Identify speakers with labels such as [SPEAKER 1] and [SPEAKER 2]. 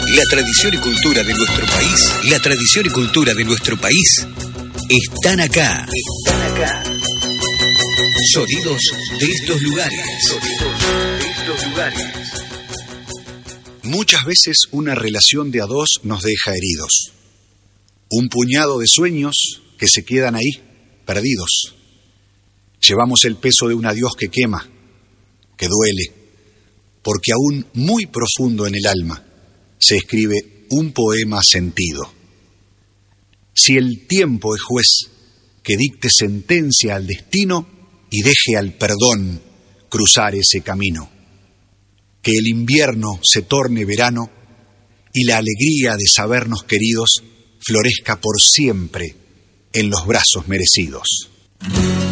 [SPEAKER 1] La tradición y cultura de nuestro país, la tradición y cultura de nuestro país están acá. Están acá. Sonidos de estos lugares. Sonidos de estos lugares.
[SPEAKER 2] Muchas veces una relación de a dos nos deja heridos. Un puñado de sueños que se quedan ahí, perdidos. Llevamos el peso de un adiós que quema, que duele, porque aún muy profundo en el alma se escribe un poema sentido. Si el tiempo es juez, que dicte sentencia al destino y deje al perdón cruzar ese camino. Que el invierno se torne verano y la alegría de sabernos queridos florezca por siempre en los brazos merecidos.